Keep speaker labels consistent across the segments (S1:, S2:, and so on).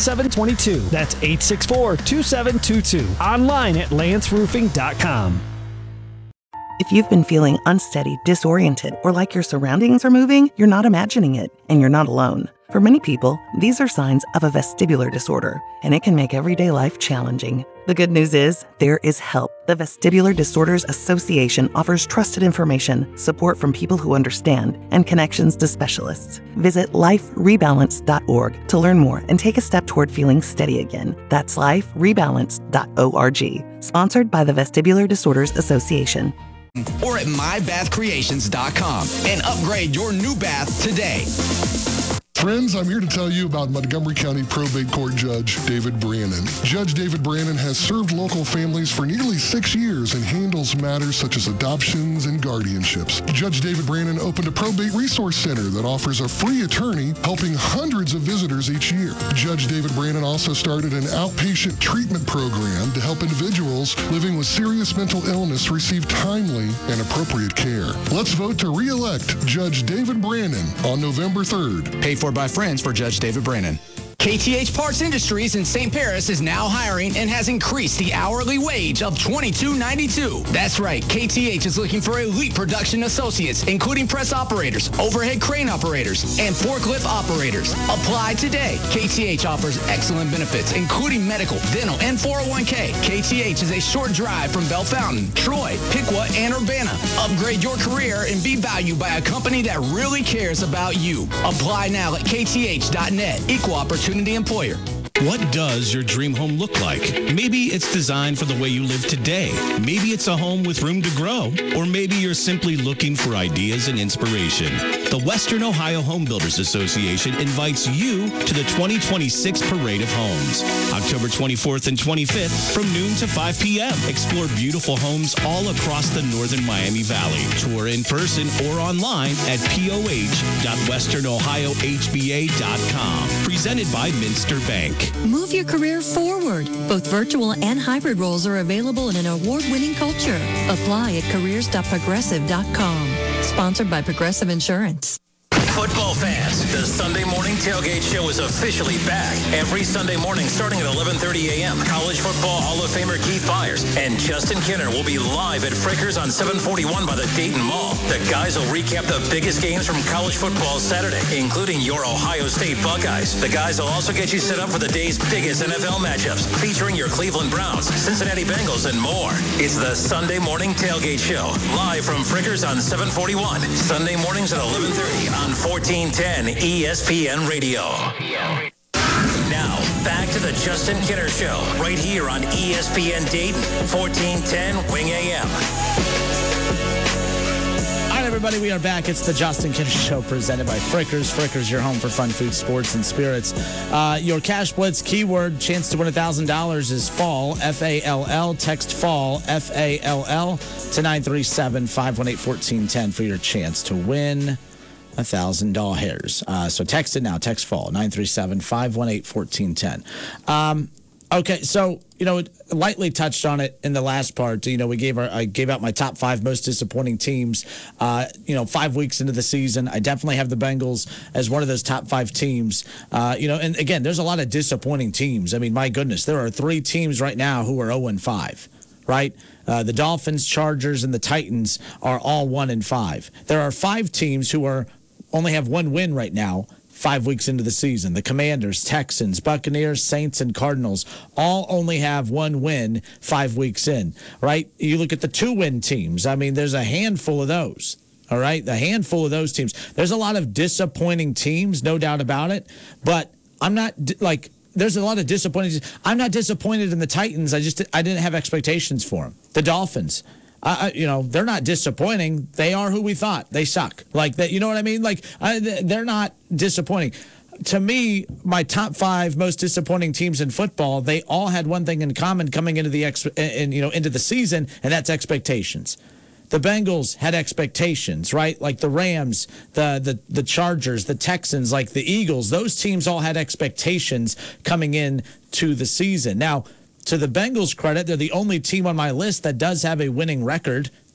S1: 2722. That's 864-2722. Online at lanceroofing.com.
S2: If you've been feeling unsteady, disoriented, or like your surroundings are moving, you're not imagining it, and you're not alone. For many people, these are signs of a vestibular disorder, and it can make everyday life challenging. The good news is, there is help. The Vestibular Disorders Association offers trusted information, support from people who understand, and connections to specialists. Visit liferebalance.org to learn more and take a step toward feeling steady again. That's liferebalance.org. Sponsored by the Vestibular Disorders Association.
S3: Or at mybathcreations.com and upgrade your new bath today.
S4: Friends, I'm here to tell you about Montgomery County Probate Court Judge David Brannon. Judge David Brannon has served local families for nearly 6 years and handles matters such as adoptions and guardianships. Judge David Brannon opened a probate resource center that offers a free attorney, helping hundreds of visitors each year. Judge David Brannon also started an outpatient treatment program to help individuals living with serious mental illness receive timely and appropriate care. Let's vote to re-elect Judge David Brannon on November 3rd.
S3: Paid for by friends for Judge David Brannon. KTH Parts Industries in St. Paris is now hiring and has increased the hourly wage of $22.92. That's right, KTH is looking for elite production associates, including press operators, overhead crane operators, and forklift operators. Apply today. KTH offers excellent benefits, including medical, dental, and 401k. KTH is a short drive from Bell Fountain, Troy, Piqua, and Urbana. Upgrade your career and be valued by a company that really cares about you. Apply now at kth.net. Equal opportunity employer.
S5: What does your dream home look like? Maybe it's designed for the way you live today. Maybe it's a home with room to grow. Or maybe you're simply looking for ideas and inspiration. The Western Ohio Home Builders Association invites you to the 2026 Parade of Homes. October 24th and 25th from noon to 5 p.m. Explore beautiful homes all across the northern Miami Valley. Tour in person or online at poh.westernohiohba.com. Presented by Minster Bank.
S6: Move your career forward. Both virtual and hybrid roles are available in an award-winning culture. Apply at careers.progressive.com. Sponsored by Progressive Insurance.
S7: Football fans, the Sunday Morning Tailgate Show is officially back. Every Sunday morning starting at 11:30 a.m., College Football Hall of Famer Keith Byers and Justin Kinner will be live at Frickers on 741 by the Dayton Mall. The guys will recap the biggest games from college football Saturday, including your Ohio State Buckeyes. The guys will also get you set up for the day's biggest NFL matchups, featuring your Cleveland Browns, Cincinnati Bengals, and more. It's the Sunday Morning Tailgate Show, live from Frickers on 741. Sunday mornings at 11:30 on 1410 ESPN Radio. Now, back to the Justin Kinner Show, right here on ESPN Dayton, 1410 Wing AM.
S8: All right, everybody, we are back. It's the Justin Kinner Show presented by Frickers. Frickers, your home for fun, food, sports, and spirits. Your Cash Blitz keyword, chance to win $1,000 is fall, F-A-L-L. Text fall, F-A-L-L, to 937-518-1410 for your chance to win $1,000. So text it now. Text fall, 937-518-1410. Okay, so, lightly touched on it in the last part. I gave out my top 5 most disappointing teams, 5 weeks into the season. I definitely have the Bengals as one of those top 5 teams. And again, there's a lot of disappointing teams. I mean, my goodness, there are 3 teams right now who are 0-5, right? The Dolphins, Chargers, and the Titans are all 1-5. There are 5 teams who only have 1 win right now, 5 weeks into the season. The Commanders, Texans, Buccaneers, Saints, and Cardinals all only have 1 win 5 weeks in, right? You look at the 2-win teams. I mean, there's a handful of those, all right? A handful of those teams. There's a lot of disappointing teams, no doubt about it, but I'm not, there's a lot of disappointing teams. I'm not disappointed in the Titans. I didn't have expectations for them. The Dolphins. They're not disappointing. They are who we thought. They suck. Like that. You know what I mean? They're not disappointing. To me, my top 5 most disappointing teams in football, they all had one thing in common coming into into the season, and that's expectations. The Bengals had expectations, right? Like the Rams, the Chargers, the Texans, like the Eagles. Those teams all had expectations coming in to the season. Now, to the Bengals' credit, they're the only team on my list that does have a winning record.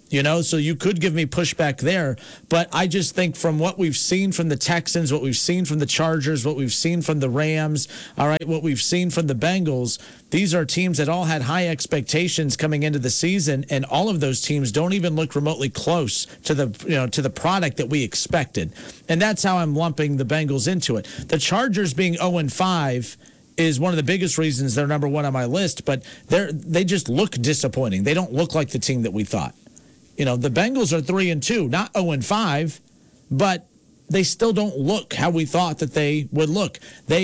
S8: So you could give me pushback there, but I just think from what we've seen from the Texans, what we've seen from the Chargers, what we've seen from the Rams, all right, what we've seen from the Bengals, these are teams that all had high expectations coming into the season, and all of those teams don't even look remotely close to the product that we expected. And that's how I'm lumping the Bengals into it. The Chargers being 0-5 is one of the biggest reasons they're number one on my list, but they just look disappointing. They don't look like the team that we thought. The Bengals are 3-2, not 0-5, but they still don't look how we thought that they would look.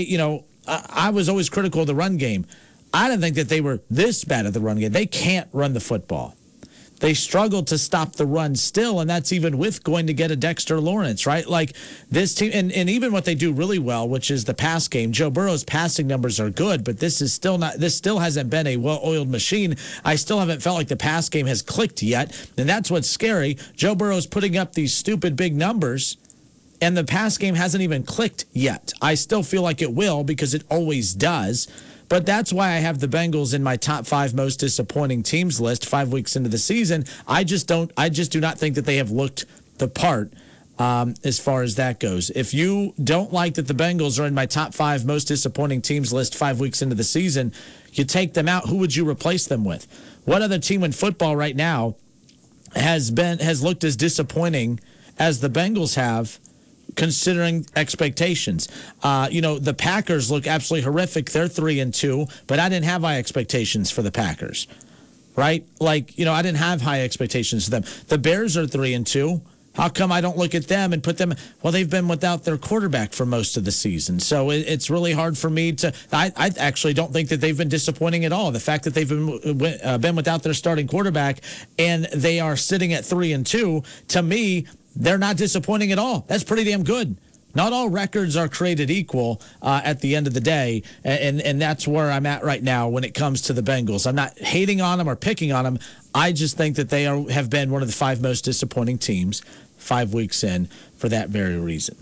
S8: I was always critical of the run game. I didn't think that they were this bad at the run game. They can't run the football. They struggled to stop the run still, and that's even with going to get a Dexter Lawrence, right? Like this team, and even what they do really well, which is the pass game. Joe Burrow's passing numbers are good, but this still hasn't been a well-oiled machine. I still haven't felt like the pass game has clicked yet, and that's what's scary. Joe Burrow's putting up these stupid big numbers, and the pass game hasn't even clicked yet. I still feel like it will because it always does. But that's why I have the Bengals in my top 5 most disappointing teams list 5 weeks into the season. I just do not think that they have looked the part as far as that goes. If you don't like that the Bengals are in my top 5 most disappointing teams list 5 weeks into the season, you take them out. Who would you replace them with? What other team in football right now has looked as disappointing as the Bengals have, considering expectations? The Packers look absolutely horrific. They're 3-2, but I didn't have high expectations for the Packers, right? I didn't have high expectations for them. The Bears are 3-2. How come I don't look at them and put them? Well, they've been without their quarterback for most of the season, so it's really hard for me to. I actually don't think that they've been disappointing at all. The fact that they've been without their starting quarterback and they are sitting at 3-2, to me, they're not disappointing at all. That's pretty damn good. Not all records are created equal at the end of the day, and that's where I'm at right now when it comes to the Bengals. I'm not hating on them or picking on them. I just think that they have been one of the 5 most disappointing teams 5 weeks in for that very reason.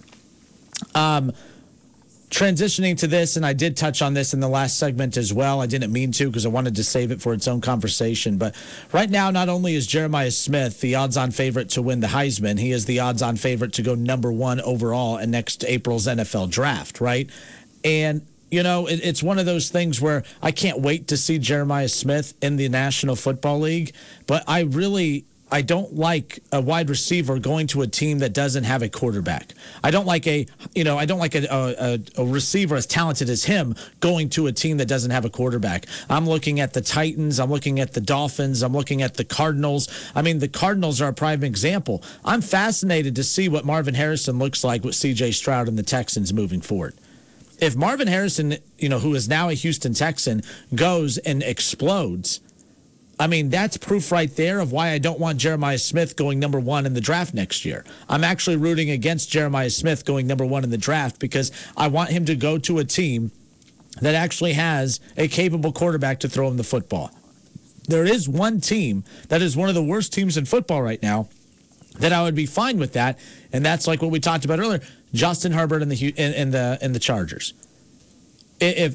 S8: Transitioning to this, and I did touch on this in the last segment as well. I didn't mean to because I wanted to save it for its own conversation. But right now, not only is Jeremiah Smith the odds-on favorite to win the Heisman, he is the odds-on favorite to go number 1 overall in next April's NFL draft, right? And it's one of those things where I can't wait to see Jeremiah Smith in the National Football League, but I don't like a wide receiver going to a team that doesn't have a quarterback. I don't like a receiver as talented as him going to a team that doesn't have a quarterback. I'm looking at the Titans. I'm looking at the Dolphins. I'm looking at the Cardinals. I mean, the Cardinals are a prime example. I'm fascinated to see what Marvin Harrison looks like with C.J. Stroud and the Texans moving forward. If Marvin Harrison, who is now a Houston Texan, goes and explodes, I mean, that's proof right there of why I don't want Jeremiah Smith going number 1 in the draft next year. I'm actually rooting against Jeremiah Smith going number 1 in the draft because I want him to go to a team that actually has a capable quarterback to throw him the football. There is one team that is one of the worst teams in football right now that I would be fine with that, and that's like what we talked about earlier, Justin Herbert and the Chargers. If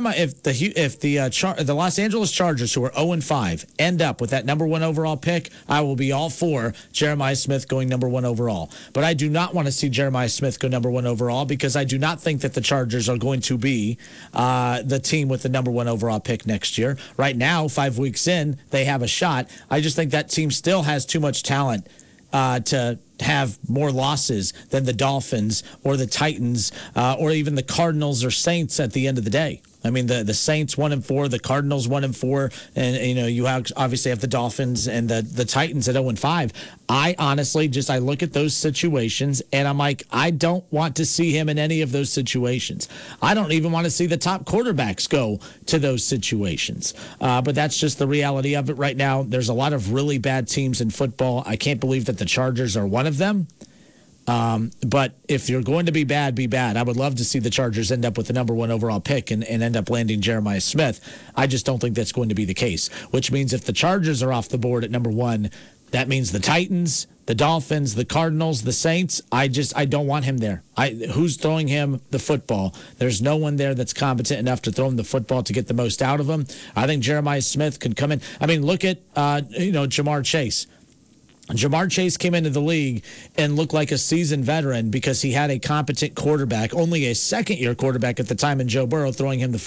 S8: the Los Angeles Chargers, who are 0-5, end up with that number 1 overall pick, I will be all for Jeremiah Smith going number 1 overall. But I do not want to see Jeremiah Smith go number 1 overall because I do not think that the Chargers are going to be the team with the number 1 overall pick next year. Right now, 5 weeks in, they have a shot. I just think that team still has too much talent to have more losses than the Dolphins or the Titans or even the Cardinals or Saints at the end of the day. I mean, the Saints 1-4, the Cardinals 1-4, and you obviously have the Dolphins and the Titans at 0-5. I honestly I look at those situations and I'm like, I don't want to see him in any of those situations. I don't even want to see the top quarterbacks go to those situations. But that's just the reality of it right now. There's a lot of really bad teams in football. I can't believe that the Chargers are one of them. But if you're going to be bad, be bad. I would love to see the Chargers end up with the number 1 overall pick and end up landing Jeremiah Smith. I just don't think that's going to be the case, which means if the Chargers are off the board at number 1, that means the Titans, the Dolphins, the Cardinals, the Saints. I don't want him there. Who's throwing him the football? There's no one there that's competent enough to throw him the football to get the most out of him. I think Jeremiah Smith could come in. I mean, look at Jamar Chase. Jamar Chase came into the league and looked like a seasoned veteran because he had a competent quarterback, only a second-year quarterback at the time in Joe Burrow, throwing him the